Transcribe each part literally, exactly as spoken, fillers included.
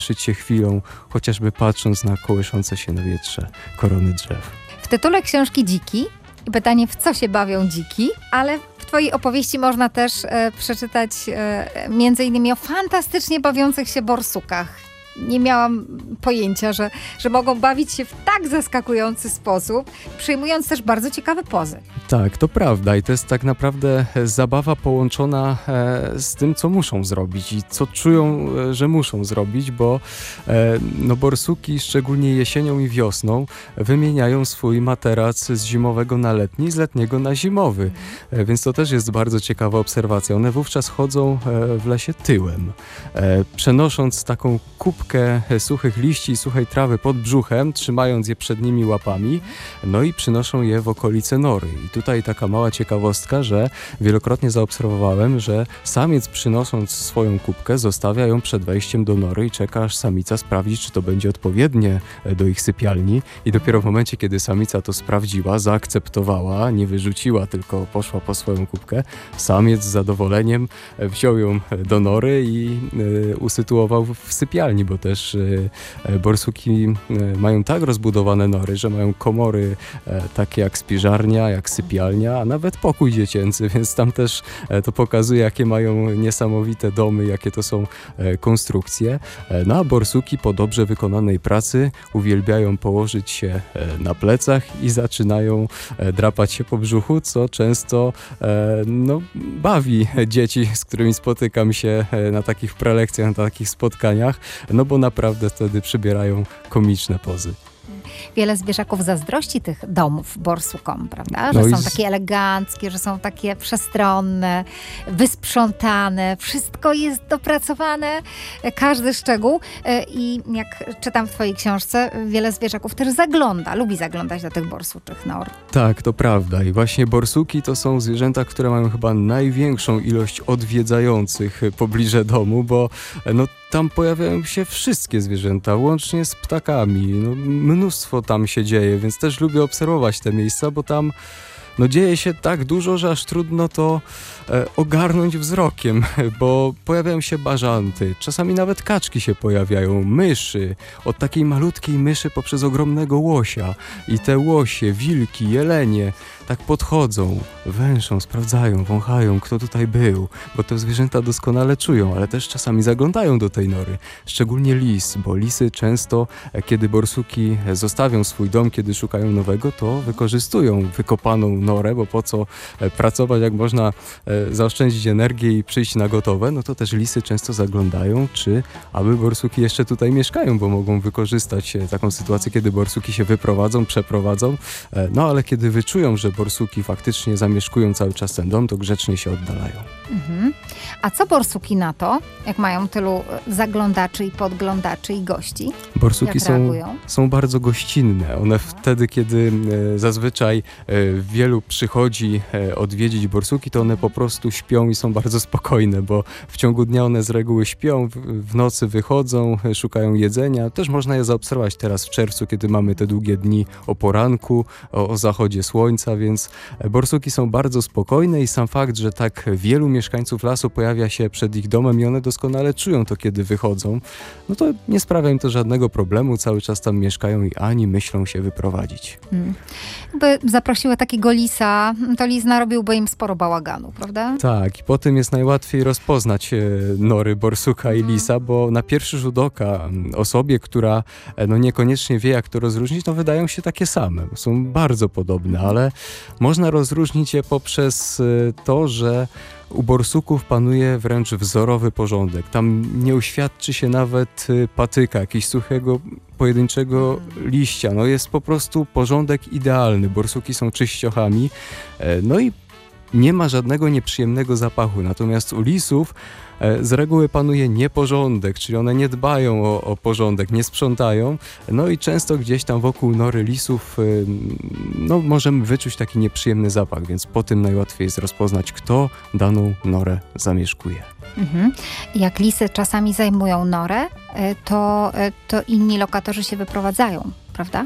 cieszyć się chwilą, chociażby patrząc na kołyszące się na wietrze korony drzew. W tytule książki Dziki i pytanie, w co się bawią dziki, ale w twojej opowieści można też e, przeczytać e, między innymi o fantastycznie bawiących się borsukach. Nie miałam pojęcia, że, że mogą bawić się w tak zaskakujący sposób, przyjmując też bardzo ciekawe pozy. Tak, to prawda i to jest tak naprawdę zabawa połączona e, z tym, co muszą zrobić i co czują, e, że muszą zrobić, bo e, no borsuki, szczególnie jesienią i wiosną, wymieniają swój materac z zimowego na letni, z letniego na zimowy, e, więc to też jest bardzo ciekawa obserwacja. One wówczas chodzą e, w lesie tyłem, e, przenosząc taką kubkę suchych liści i suchej trawy pod brzuchem, trzymając je przednimi łapami, no i przynoszą je w okolice nory. I tutaj taka mała ciekawostka, że wielokrotnie zaobserwowałem, że samiec przynosząc swoją kubkę zostawia ją przed wejściem do nory i czeka, aż samica sprawdzi, czy to będzie odpowiednie do ich sypialni i dopiero w momencie, kiedy samica to sprawdziła, zaakceptowała, nie wyrzuciła, tylko poszła po swoją kubkę, samiec z zadowoleniem wziął ją do nory i y, usytuował w sypialni, bo też y, borsuki y, mają tak rozbudowane nory, że mają komory y, takie jak spiżarnia, jak sypialnia, a nawet pokój dziecięcy, więc tam też y, to pokazuje, jakie mają niesamowite domy, jakie to są y, konstrukcje. Y, no a borsuki po dobrze wykonanej pracy uwielbiają położyć się y, na plecach i zaczynają y, drapać się po brzuchu, co często y, no, bawi dzieci, z którymi spotykam się y, na takich prelekcjach, na takich spotkaniach, no bo naprawdę wtedy przybierają komiczne pozy. Wiele zwierzaków zazdrości tych domów borsukom, prawda? Że No i są z- takie eleganckie, że są takie przestronne, wysprzątane. Wszystko jest dopracowane, każdy szczegół. E, I jak czytam w twojej książce, wiele zwierzaków też zagląda, lubi zaglądać do tych borsuczych nor. Tak, to prawda. I właśnie borsuki to są zwierzęta, które mają chyba największą ilość odwiedzających pobliże domu, bo no, tam pojawiają się wszystkie zwierzęta, łącznie z ptakami. No, mnóstwo tam się dzieje, więc też lubię obserwować te miejsca, bo tam no, dzieje się tak dużo, że aż trudno to e, ogarnąć wzrokiem, bo pojawiają się bażanty, czasami nawet kaczki się pojawiają, myszy, od takiej malutkiej myszy poprzez ogromnego łosia i te łosie, wilki, jelenie tak podchodzą, węszą, sprawdzają, wąchają, kto tutaj był, bo te zwierzęta doskonale czują, ale też czasami zaglądają do tej nory, szczególnie lis, bo lisy często, e, kiedy borsuki zostawią swój dom, kiedy szukają nowego, to wykorzystują wykopaną norę, bo po co e, pracować, jak można e, zaoszczędzić energię i przyjść na gotowe, no to też lisy często zaglądają, czy aby borsuki jeszcze tutaj mieszkają, bo mogą wykorzystać e, taką sytuację, kiedy borsuki się wyprowadzą, przeprowadzą, e, no ale kiedy wyczują, że borsuki faktycznie zamieszkują cały czas ten dom, to grzecznie się oddalają. Mhm. A co borsuki na to, jak mają tylu zaglądaczy i podglądaczy i gości? Borsuki Jak są, reagują? są bardzo gościnne. One wtedy, kiedy e, zazwyczaj e, wielu przychodzi e, odwiedzić borsuki, to one po prostu śpią i są bardzo spokojne, bo w ciągu dnia one z reguły śpią, w, w nocy wychodzą, e, szukają jedzenia. Też można je zaobserwować teraz w czerwcu, kiedy mamy te długie dni o poranku, o, o zachodzie słońca, więc e, borsuki są bardzo spokojne i sam fakt, że tak wielu mieszkańców lasu pojawia się przed ich domem i one doskonale czują to, kiedy wychodzą, no to nie sprawia im to żadnego problemu, cały czas tam mieszkają i ani myślą się wyprowadzić. Hmm. Jakby zaprosiły takiego lisa, to lis narobiłby im sporo bałaganu, prawda? Tak, i po tym jest najłatwiej rozpoznać e, nory borsuka i lisa, bo na pierwszy rzut oka m, osobie, która e, no niekoniecznie wie, jak to rozróżnić, no wydają się takie same. Są bardzo podobne, ale można rozróżnić je poprzez e, to, że u borsuków panuje wręcz wzorowy porządek. Tam nie uświadczy się nawet y, patyka, jakiegoś suchego, pojedynczego liścia. No jest po prostu porządek idealny. Borsuki są czyściochami. E, no i nie ma żadnego nieprzyjemnego zapachu. Natomiast u lisów e, z reguły panuje nieporządek, czyli one nie dbają o, o porządek, nie sprzątają. No i często gdzieś tam wokół nory lisów e, no, możemy wyczuć taki nieprzyjemny zapach, więc po tym najłatwiej jest rozpoznać, kto daną norę zamieszkuje. Mhm. Jak lisy czasami zajmują norę, y, to, y, to inni lokatorzy się wyprowadzają, prawda?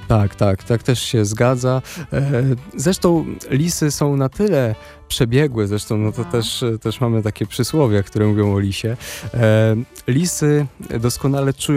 Tak, tak, tak też się zgadza. E, Zresztą lisy są na tyle przebiegłe, zresztą no to No. też, też mamy takie przysłowia, które mówią o lisie. E, Lisy doskonale czują